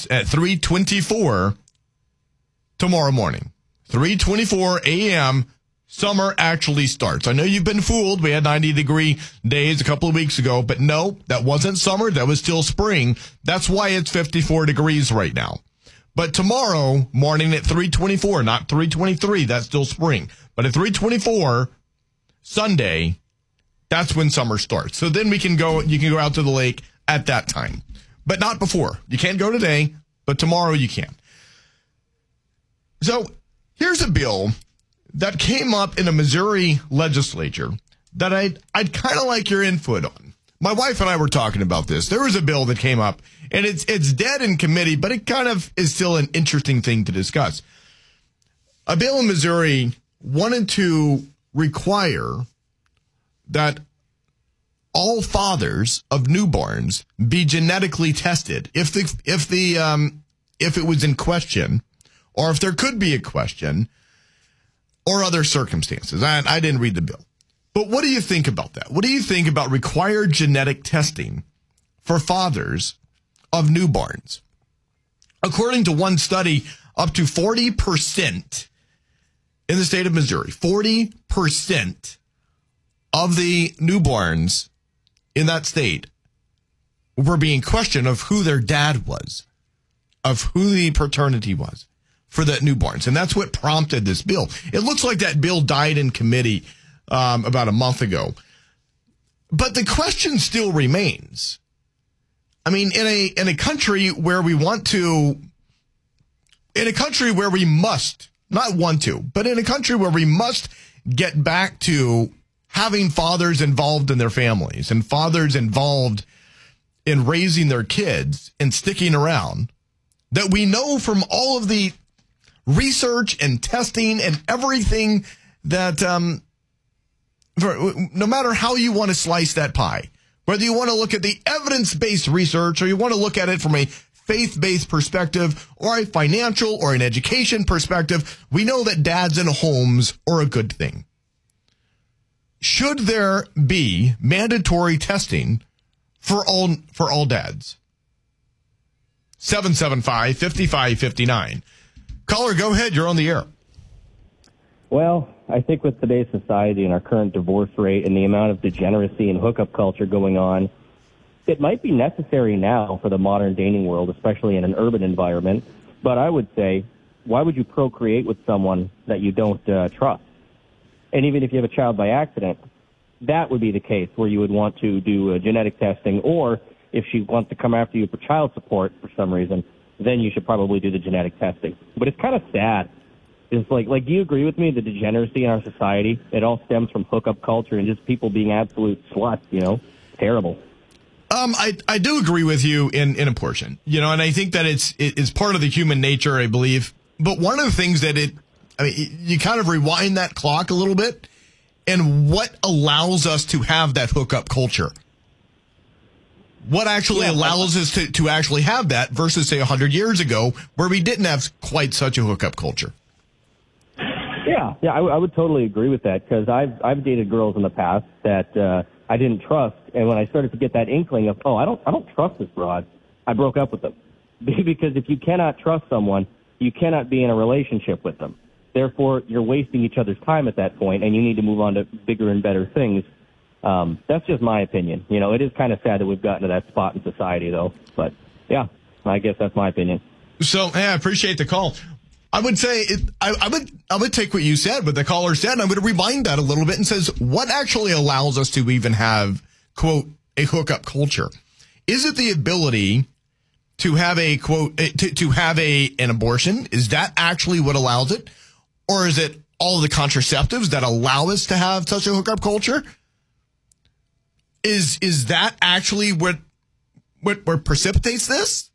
starts at 3:24 tomorrow morning. 3:24 a.m., summer actually starts. I know you've been fooled. We had 90-degree days a couple of weeks ago, but no, that wasn't summer. That was still spring. That's why it's 54 degrees right now. But tomorrow morning at 3:24, not 3:23, that's still spring. But at 3:24, Sunday, that's when summer starts. So then you can go out to the lake at that time. But not before. You can't go today, but tomorrow you can. So here's a bill that came up in a Missouri legislature that I'd kind of like your input on. My wife and I were talking about this. There was a bill that came up, and it's dead in committee, but it kind of is still an interesting thing to discuss. A bill in Missouri wanted to require that all fathers of newborns be genetically tested if it was in question, or if there could be a question, or other circumstances. I didn't read the bill. But what do you think about that? What do you think about required genetic testing for fathers of newborns? According to one study, up to 40% in the state of Missouri, 40% of the newborns in that state were being questioned of who their dad was, of who the paternity was for the newborns. And that's what prompted this bill. It looks like that bill died in committee about a month ago. But the question still remains. I mean, in a country where we must, not want to, but in a country where we must get back to having fathers involved in their families and fathers involved in raising their kids and sticking around, that we know from all of the research and testing and everything that no matter how you want to slice that pie, whether you want to look at the evidence-based research or you want to look at it from a faith-based perspective or a financial or an education perspective, we know that dads in homes are a good thing. Should there be mandatory testing for all dads? 775-5559. Caller, go ahead. You're on the air. Well, I think with today's society and our current divorce rate and the amount of degeneracy and hookup culture going on, it might be necessary now for the modern dating world, especially in an urban environment. But I would say, why would you procreate with someone that you don't trust? And even if you have a child by accident, that would be the case where you would want to do genetic testing, or if she wants to come after you for child support for some reason, then you should probably do the genetic testing. But it's kind of sad. It's like, do you agree with me? The degeneracy in our society, it all stems from hookup culture and just people being absolute sluts, Terrible. I do agree with you in a portion, and I think that it's part of the human nature, I believe. But one of the things that you kind of rewind that clock a little bit, and what allows us to have that hookup culture? What actually allows us to actually have that versus, say, 100 years ago where we didn't have quite such a hookup culture? Yeah, I would totally agree with that because I've dated girls in the past that I didn't trust, and when I started to get that inkling of, I don't trust this broad, I broke up with them. Because if you cannot trust someone, you cannot be in a relationship with them. Therefore, you're wasting each other's time at that point, and you need to move on to bigger and better things. That's just my opinion. It is kind of sad that we've gotten to that spot in society, though. But, yeah, I guess that's my opinion. So, I appreciate the call. I would say I would take what you said, what the caller said, and I would rewind that a little bit and says, what actually allows us to even have, quote, a hookup culture? Is it the ability to have a, quote, to have an abortion? Is that actually what allows it? Or is it all the contraceptives that allow us to have such a hookup culture? Is that actually what precipitates this?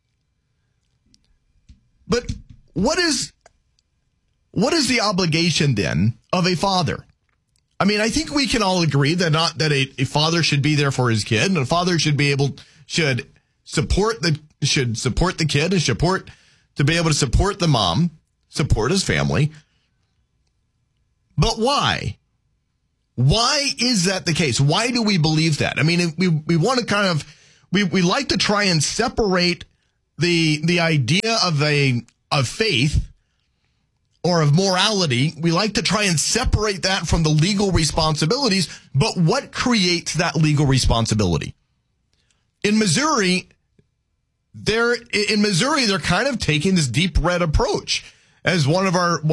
But what is the obligation then of a father? I mean, I think we can all agree that a father should be there for his kid, and a father should support the kid and to be able to support the mom, support his family. But why? Why is that the case? Why do we believe that? I mean, we want to we like to try and separate the idea of faith or of morality, we like to try and separate that from the legal responsibilities. But what creates that legal responsibility? In Missouri, they're kind of taking this deep red approach. As one of our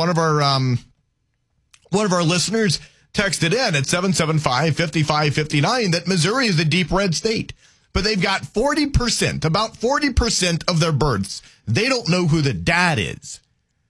listeners texted in at 775-5559 that Missouri is a deep red state. But they've got about 40% of their births. They don't know who the dad is.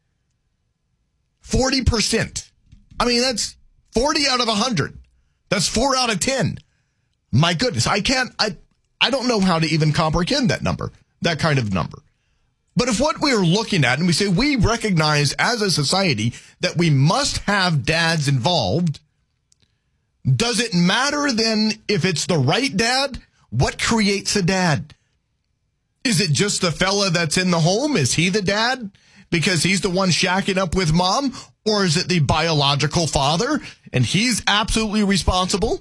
40%. I mean, that's 40 out of 100. That's 4 out of 10. My goodness, I don't know how to even comprehend that number, that kind of number. But if what we're looking at, and we say we recognize as a society that we must have dads involved, does it matter then if it's the right dad? What creates a dad? Is it just the fella that's in the home? Is he the dad because he's the one shacking up with mom? Or is it the biological father and he's absolutely responsible?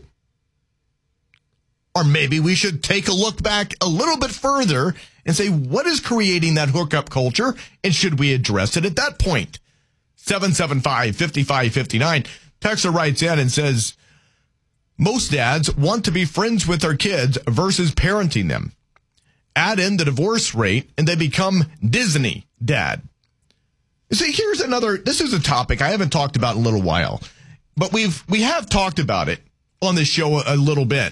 Or maybe we should take a look back a little bit further and say, what is creating that hookup culture? And should we address it at that point? 775-5559. Texter writes in and says, most dads want to be friends with their kids versus parenting them. Add in the divorce rate and they become Disney dad. You see, this is a topic I haven't talked about in a little while, but we have talked about it on this show a little bit.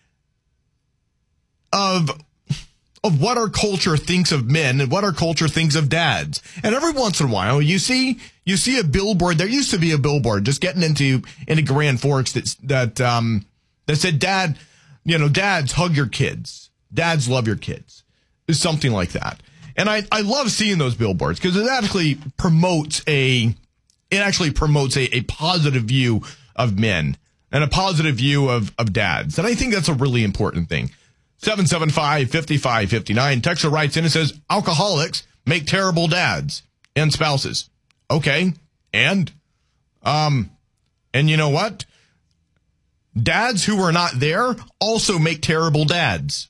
Of what our culture thinks of men and what our culture thinks of dads. And every once in a while, you see a billboard. There used to be a billboard just getting into Grand Forks that said, dads hug your kids. Dads love your kids. It's something like that. And I love seeing those billboards because it actually promotes a positive view of men and a positive view of dads. And I think that's a really important thing. 775-5559. Texter writes in and says, alcoholics make terrible dads and spouses. Okay. And you know what? Dads who are not there also make terrible dads.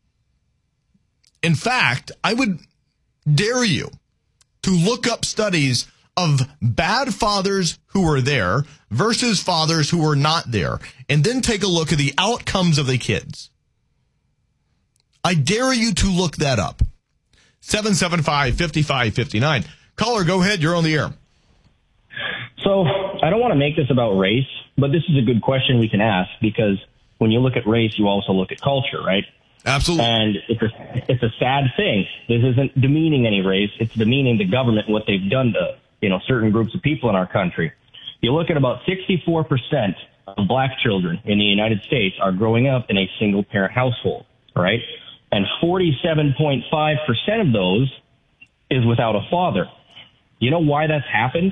In fact, I would dare you to look up studies of bad fathers who were there versus fathers who were not there, and then take a look at the outcomes of the kids. I dare you to look that up. 775-5559. Caller, go ahead. You're on the air. So I don't want to make this about race, but this is a good question we can ask because when you look at race, you also look at culture, right? Absolutely. And it's a sad thing. This isn't demeaning any race. It's demeaning the government and what they've done to, certain groups of people in our country. You look at about 64% of black children in the United States are growing up in a single parent household, right? And 47.5% of those is without a father. You know why that's happened?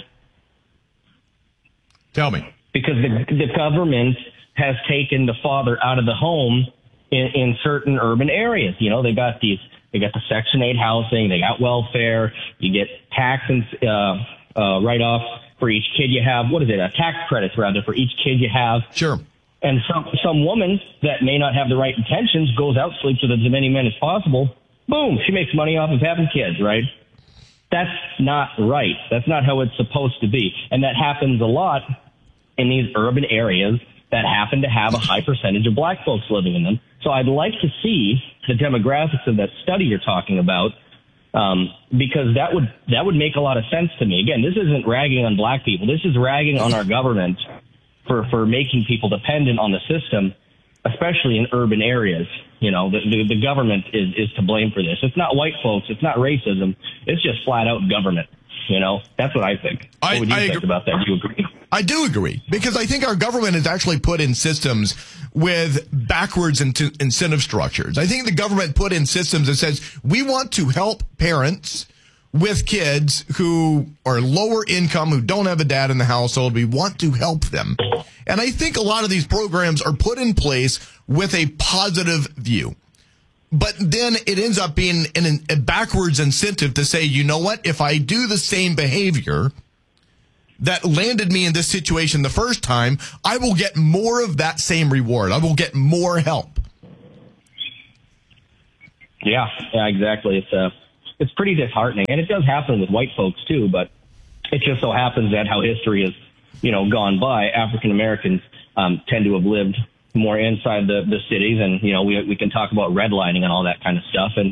Tell me. Because the government has taken the father out of the home in certain urban areas. They got the Section 8 housing, they got welfare, you get tax and write-offs for each kid you have. What is it? Tax credits, rather, for each kid you have. Sure. And some woman that may not have the right intentions goes out, sleeps with as many men as possible. Boom, she makes money off of having kids, right? That's not right. That's not how it's supposed to be. And that happens a lot in these urban areas that happen to have a high percentage of black folks living in them. So I'd like to see the demographics of that study you're talking about, because that would make a lot of sense to me. Again, this isn't ragging on black people. This is ragging on our government for making people dependent on the system, especially in urban areas. The government is to blame for this. It's not white folks. It's not racism. It's just flat out government. That's what I think. What would you think about that? Do you agree? I do agree, because I think our government has actually put in systems with backwards incentive structures. I think the government put in systems that says we want to help parents with kids who are lower income, who don't have a dad in the household. We want to help them. And I think a lot of these programs are put in place with a positive view. But then it ends up being a backwards incentive to say, you know what, if I do the same behavior that landed me in this situation the first time, I will get more of that same reward. I will get more help. Yeah, exactly. it's pretty disheartening. And it does happen with white folks too, but it just so happens that how history has, gone by, African Americans tend to have lived more inside the cities, and we can talk about redlining and all that kind of stuff, and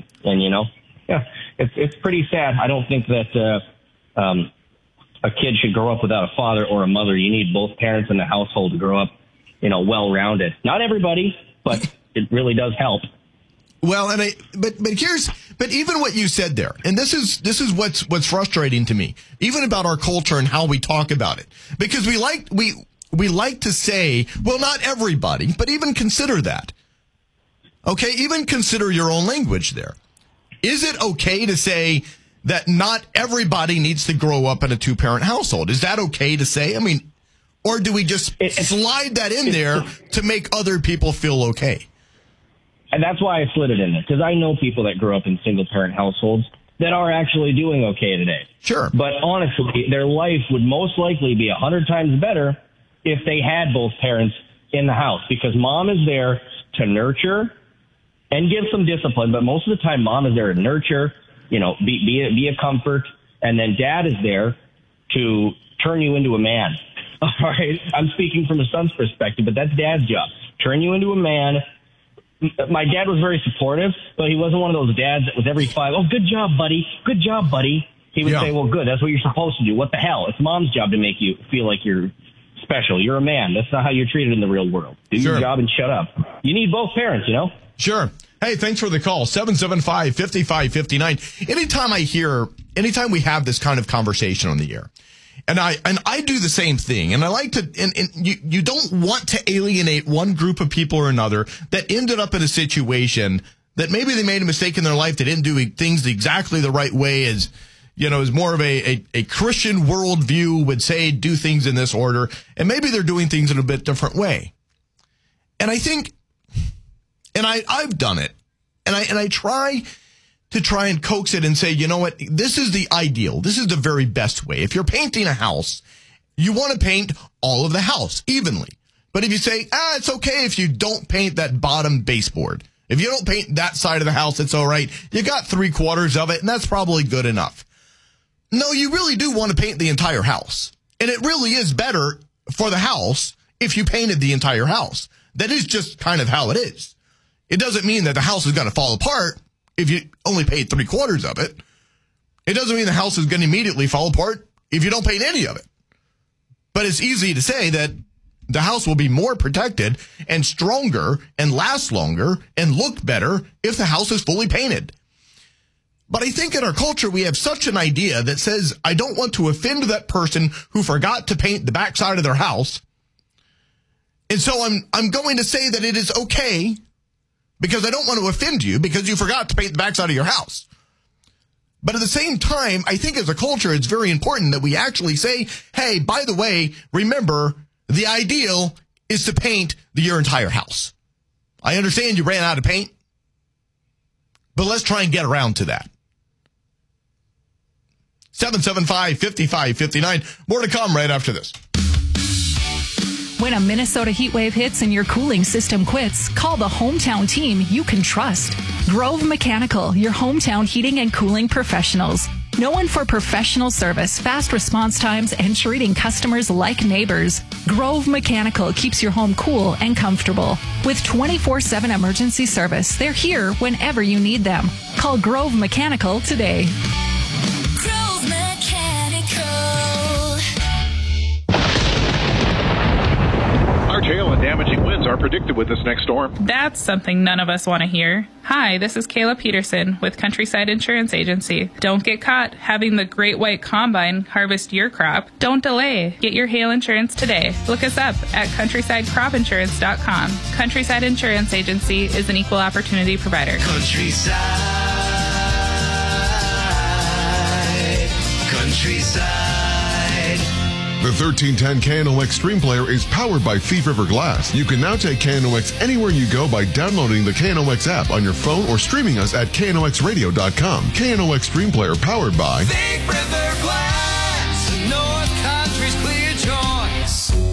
it's pretty sad. I don't think that a kid should grow up without a father or a mother. You need both parents in the household to grow up, well-rounded. Not everybody, but it really does help. Well, but even what you said there, and this is what's frustrating to me, even about our culture and how we talk about it, because we like to say, well, not everybody, but even consider that. Okay, even consider your own language there. Is it okay to say that not everybody needs to grow up in a two-parent household? Is that okay to say? I mean, or do we just slide that in there to make other people feel okay? And that's why I slid it in there, because I know people that grew up in single-parent households that are actually doing okay today. Sure. But honestly, their life would most likely be 100 times better if they had both parents in the house, because mom is there to nurture and give some discipline, but most of the time mom is there to nurture, be a comfort, and then dad is there to turn you into a man. All right? I'm speaking from a son's perspective, but that's dad's job. Turn you into a man. My dad was very supportive, but he wasn't one of those dads that with every five, good job, buddy. Good job, buddy. He would say, well, good. That's what you're supposed to do. What the hell? It's mom's job to make you feel like you're special. You're a man. That's not how you're treated in the real world. Do your job and shut up. You need both parents, Sure. Hey, thanks for the call. 775-5559. Anytime we have this kind of conversation on the air, and I do the same thing, and I like to, and you don't want to alienate one group of people or another that ended up in a situation that maybe they made a mistake in their life. They didn't do things exactly the right way as more of a Christian worldview would say, do things in this order, and maybe they're doing things in a bit different way. And I think, and I've done it, and I try and coax it and say, you know what, this is the ideal. This is the very best way. If you're painting a house, you want to paint all of the house evenly. But if you say, it's okay if you don't paint that bottom baseboard. If you don't paint that side of the house, it's all right. You got 3/4 of it, and that's probably good enough. No, you really do want to paint the entire house. And it really is better for the house if you painted the entire house. That is just kind of how it is. It doesn't mean that the house is going to fall apart if you only paint 3/4 of it. It doesn't mean the house is going to immediately fall apart if you don't paint any of it. But it's easy to say that the house will be more protected and stronger and last longer and look better if the house is fully painted. But I think in our culture, we have such an idea that says, I don't want to offend that person who forgot to paint the backside of their house. And so I'm going to say that it is okay because I don't want to offend you because you forgot to paint the backside of your house. But at the same time, I think as a culture, it's very important that we actually say, hey, by the way, remember, the ideal is to paint your entire house. I understand you ran out of paint, but let's try and get around to that. 775-5559. More to come right after this. When a Minnesota heat wave hits and your cooling system quits, call the hometown team you can trust. Grove Mechanical, your hometown heating and cooling professionals. Known for professional service, fast response times, and treating customers like neighbors, Grove Mechanical keeps your home cool and comfortable. With 24/7 emergency service, they're here whenever you need them. Call Grove Mechanical today. Grove Mechanical. Large hail and damaging winds are predicted with this next storm. That's something none of us want to hear. Hi, this is Kayla Peterson with Countryside Insurance Agency. Don't get caught having the Great White Combine harvest your crop. Don't delay. Get your hail insurance today. Look us up at CountrysideCropInsurance.com. Countryside Insurance Agency is an equal opportunity provider. Countryside. The 1310 KNOX Stream Player is powered by Thief River Glass. You can now take KNOX anywhere you go by downloading the KNOX app on your phone or streaming us at knoxradio.com. KNOX Stream Player powered by Thief River Glass, North Country's clear choice.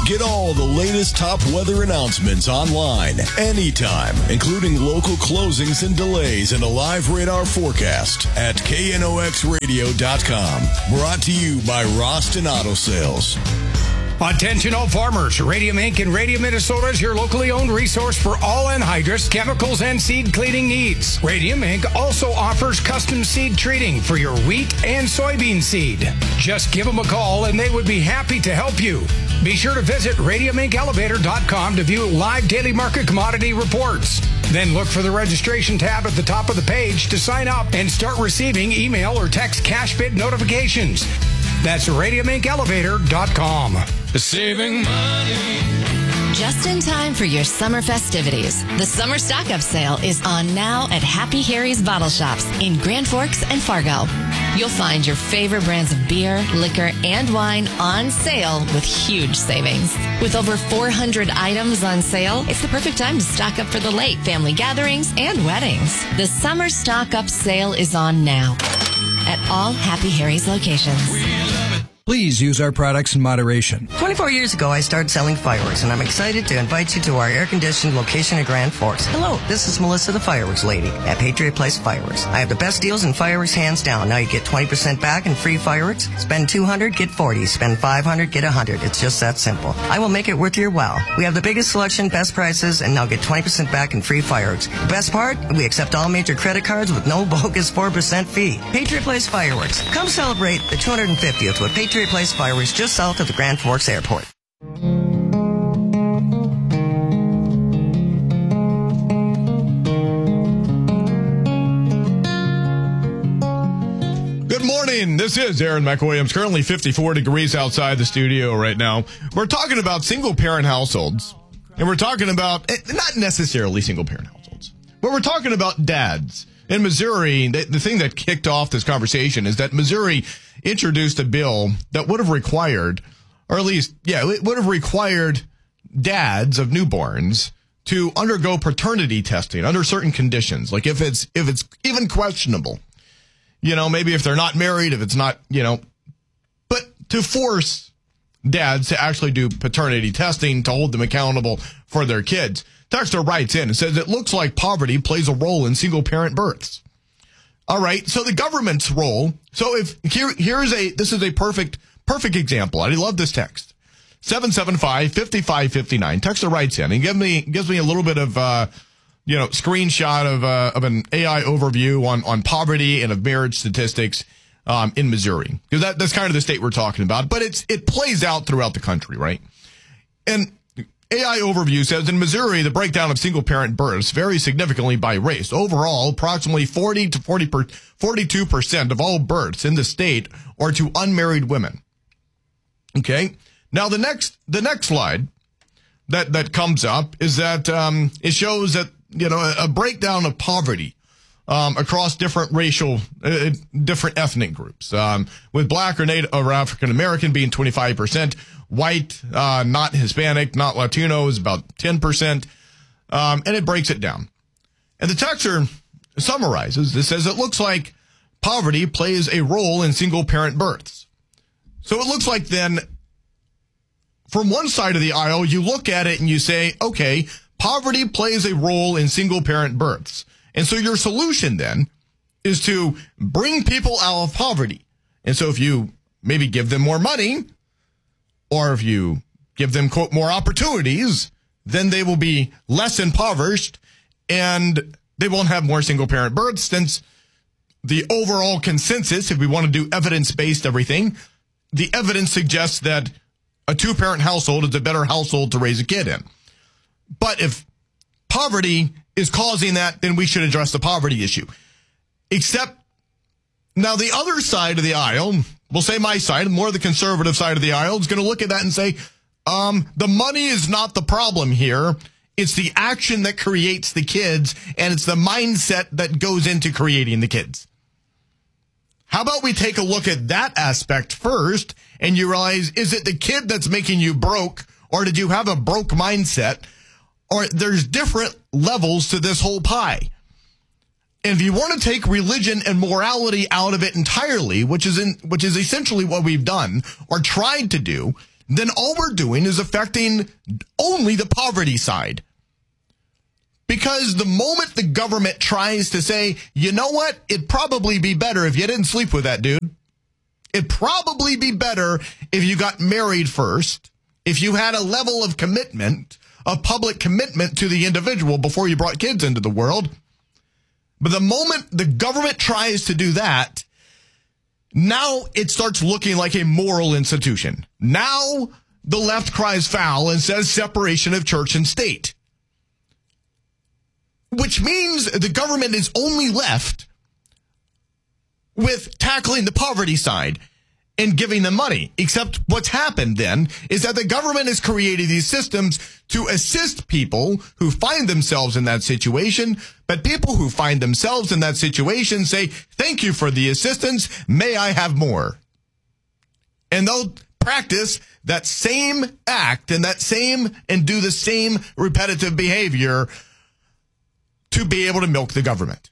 Get all the latest top weather announcements online, anytime, including local closings and delays and a live radar forecast at knoxradio.com. Brought to you by Roston Auto Sales. Attention all farmers. Radium Inc. in Radium, Minnesota is your locally owned resource for all anhydrous, chemicals, and seed cleaning needs. Radium Inc. also offers custom seed treating for your wheat and soybean seed. Just give them a call and they would be happy to help you. Be sure to visit radiumincelevator.com to view live daily market commodity reports. Then look for the registration tab at the top of the page to sign up and start receiving email or text cash bid notifications. That's radiumincelevator.com. Saving money. Just in time for your summer festivities. The summer stock-up sale is on now at Happy Harry's Bottle Shops in Grand Forks and Fargo. You'll find your favorite brands of beer, liquor, and wine on sale with huge savings. With over 400 items on sale, it's the perfect time to stock up for the late family gatherings and weddings. The summer stock-up sale is on now at all Happy Harry's locations. Please use our products in moderation. 24 years ago, I started selling fireworks, and I'm excited to invite you to our air-conditioned location at Grand Forks. Hello, this is Melissa, the fireworks lady at Patriot Place Fireworks. I have the best deals in fireworks, hands down. Now you get 20% back in free fireworks. Spend $200, get $40. Spend $500, get $100. It's just that simple. I will make it worth your while. We have the biggest selection, best prices, and now get 20% back in free fireworks. The best part, we accept all major credit cards with no bogus 4% fee. Patriot Place Fireworks. Come celebrate the 250th with Patriot Place Fireworks just south of the Grand Forks Airport. Good morning. This is Aaron McWilliams. Currently 54 degrees outside the studio right now. We're talking about single-parent households, and we're talking about, not necessarily single-parent households, but we're talking about dads. In Missouri, the thing that kicked off this conversation is that Missouri introduced a bill that would have required, or at least, it would have required dads of newborns to undergo paternity testing under certain conditions. Like if it's even questionable, maybe if they're not married, if it's not, but to force dads to actually do paternity testing to hold them accountable for their kids. Texter writes in and says, it looks like poverty plays a role in single-parent births. All right, so the government's role. So if this is a perfect example. I love this text. 775-5559. Texter writes in and gives me a little bit of screenshot of an AI overview on poverty and of marriage statistics in Missouri, because that's kind of the state we're talking about. But it plays out throughout the country, right? And AI overview says in Missouri, the breakdown of single-parent births varies significantly by race. Overall, approximately 40 to 42% of all births in the state are to unmarried women. Okay. Now the next slide that comes up is that it shows that a breakdown of poverty across different racial, different ethnic groups, with Black or Native or African American being 25%. White, not Hispanic, not Latino is about 10%, and it breaks it down. And the texter summarizes. It says it looks like poverty plays a role in single-parent births. So it looks like then, from one side of the aisle, you look at it and you say, okay, poverty plays a role in single-parent births. And so your solution then is to bring people out of poverty. And so if you maybe give them more money, or if you give them, quote, more opportunities, then they will be less impoverished and they won't have more single-parent births, since the overall consensus, if we want to do evidence-based everything, the evidence suggests that a two-parent household is a better household to raise a kid in. But if poverty is causing that, then we should address the poverty issue. Except now the other side of the aisle, we'll say my side, more the conservative side of the aisle, is going to look at that and say, the money is not the problem here. It's the action that creates the kids, and it's the mindset that goes into creating the kids. How about we take a look at that aspect first, and you realize, is it the kid that's making you broke, or did you have a broke mindset? Or there's different levels to this whole pie. And if you want to take religion and morality out of it entirely, which is essentially what we've done or tried to do, then all we're doing is affecting only the poverty side. Because the moment the government tries to say, you know what, it'd probably be better if you didn't sleep with that dude. It'd probably be better if you got married first, if you had a level of commitment, of public commitment to the individual before you brought kids into the world. But the moment the government tries to do that, now it starts looking like a moral institution. Now the left cries foul and says separation of church and state. Which means the government is only left with tackling the poverty side and giving them money. Except what's happened then is that the government has created these systems to assist people who find themselves in that situation. But people who find themselves in that situation say, thank you for the assistance. May I have more? And they'll practice that same act and do the same repetitive behavior to be able to milk the government.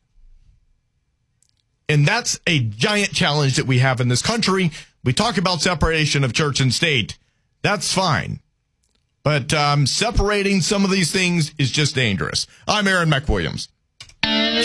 And that's a giant challenge that we have in this country. We talk about separation of church and state. That's fine. But separating some of these things is just dangerous. I'm Aaron McWilliams.